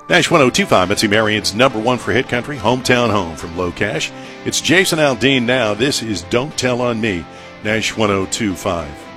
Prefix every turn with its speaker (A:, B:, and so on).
A: Nash 1025, Mitzi Marion's number one for hit country, Hometown Home from Low Cash. It's Jason Aldean now. This is Don't Tell on Me, Nash 1025.